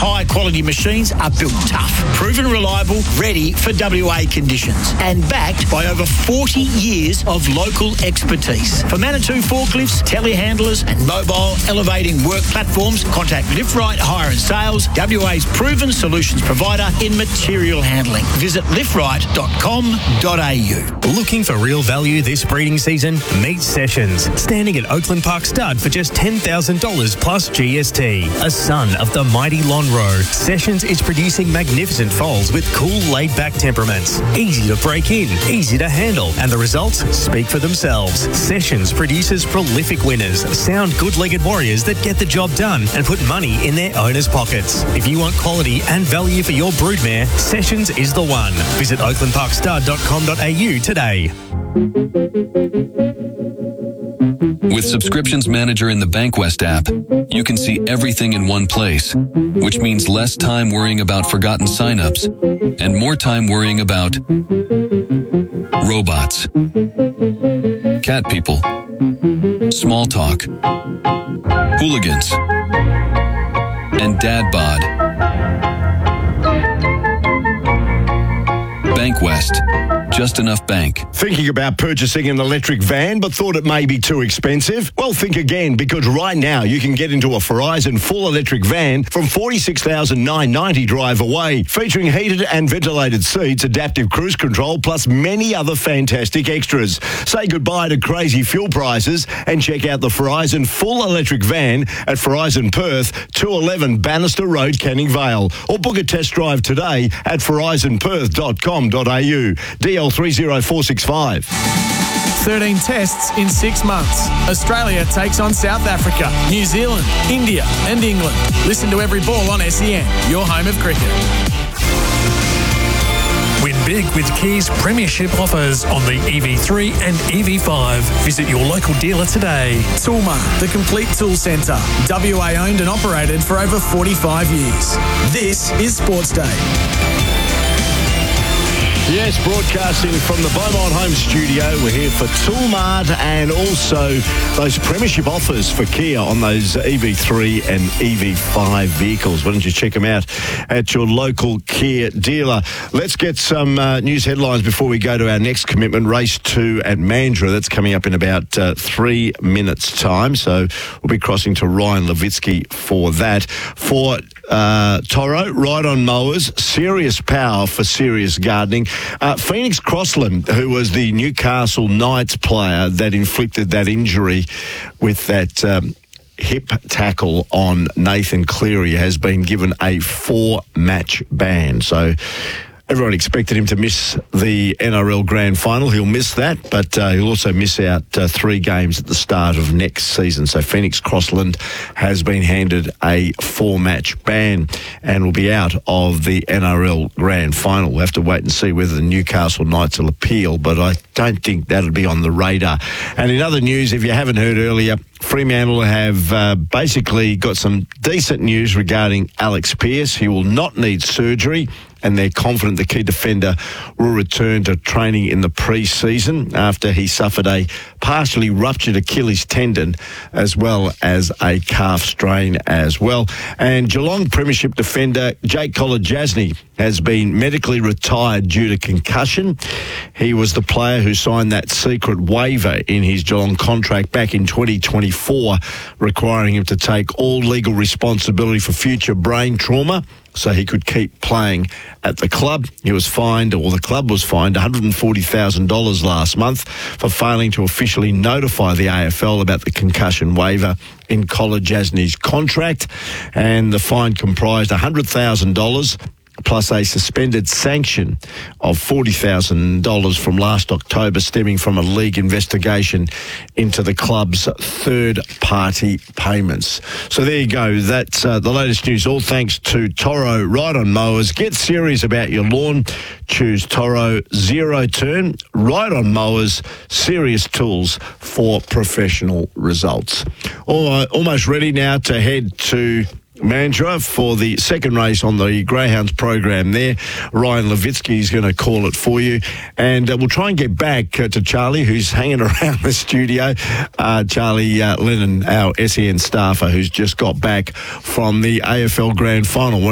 high-quality machines are built tough, proven reliable, ready for WA conditions, and backed by over 40 years of local expertise. For Manitou forklifts, telehandlers, and mobile elevating work platforms, contact Lift Right Hire and Sales, WA's proven solutions provider in material handling. Visit liftright.com.au. Looking for real value this breeding season? Meet Sessions, standing at Oakland Park Stud for just $10,000 plus GST. A son of the mighty Lonhro, Sessions is producing magnificent foals with cool, laid-back temperaments. Easy to break in, easy to handle, and the results speak for themselves. Sessions produces prolific winners, sound, good-legged warriors that get the job done and put money in their owners' pockets. If you want quality and value for your broodmare, Sessions is the one. Visit oaklandparkstud.com.au today. With Subscriptions Manager in the Bankwest app, you can see everything in one place, which means less time worrying about forgotten signups and more time worrying about robots, cat people, small talk, hooligans, and dad bod. Bankwest. Just enough bank. Thinking about purchasing an electric van but thought it may be too expensive? Well, think again, because right now you can get into a Verizon full electric van from $46,990 drive away, featuring heated and ventilated seats, adaptive cruise control, plus many other fantastic extras. Say goodbye to crazy fuel prices and check out the Verizon full electric van at Verizon Perth, 211 Bannister Road, Canning Vale, or book a test drive today at verizonperth.com.au. DL30465. 13 tests in 6 months. Australia takes on South Africa, New Zealand, India and England. Listen to Every Ball on SEN, your home of cricket. Win big with Kia's premiership offers on the EV3 and EV5. Visit your local dealer today. Toolmart, the complete tool centre. WA owned and operated for over 45 years. This is Sports Day. Yes, broadcasting from the Beaumont Home Studio. We're here for Toolmart and also those premiership offers for Kia on those EV3 and EV5 vehicles. Why don't you check them out at your local Kia dealer? Let's get some news headlines before we go to our next commitment, Race 2 at Mandurah. That's coming up in about 3 minutes' time. So we'll be crossing to Ryan Levitsky for that. For Toro, Ride On Mowers, serious power for serious gardening. Phoenix Crossland, who was the Newcastle Knights player that inflicted that injury with that hip tackle on Nathan Cleary, has been given a 4-match ban. So everyone expected him to miss the NRL Grand Final. He'll miss that, but he'll also miss out 3 games at the start of next season. So Phoenix Crossland has been handed a 4-match ban and will be out of the NRL Grand Final. We'll have to wait and see whether the Newcastle Knights will appeal, but I don't think that'll be on the radar. And in other news, if you haven't heard earlier, Fremantle have basically got some decent news regarding Alex Pearce. He will not need surgery, and they're confident the key defender will return to training in the pre-season after he suffered a partially ruptured Achilles tendon as well as a calf strain as well. And Geelong Premiership defender Jake Kolodjasny has been medically retired due to concussion. He was the player who signed that secret waiver in his Geelong contract back in 2024, requiring him to take all legal responsibility for future brain trauma so he could keep playing at the club. He was fined, or the club was fined, $140,000 last month for failing to officially notify the AFL about the concussion waiver in Kolodjasny's contract. And the fine comprised $100,000 plus a suspended sanction of $40,000 from last October, stemming from a league investigation into the club's third-party payments. So there you go. That's the latest news, all thanks to Toro Ride On Mowers. Get serious about your lawn. Choose Toro Zero Turn Ride On Mowers, serious tools for professional results. Almost ready now to head to Mandurah for the second race on the Greyhounds program there. Ryan Levitsky is going to call it for you. And we'll try and get back to Charlie, who's hanging around the studio. Charlie Lennon, our SEN staffer, who's just got back from the AFL Grand Final.